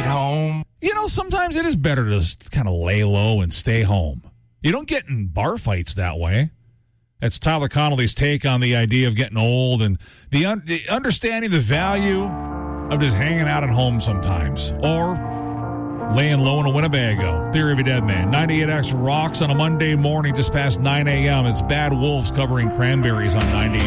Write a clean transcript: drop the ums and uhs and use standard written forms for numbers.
home. You know, sometimes it is better to just kind of lay low and stay home. You don't get in bar fights that way. That's Tyler Connolly's take on the idea of getting old and the understanding the value of just hanging out at home sometimes. Or laying low in a Winnebago. Theory of a Dead Man. 98X rocks on a Monday morning just past 9 a.m. It's Bad Wolves covering Cranberries on 98.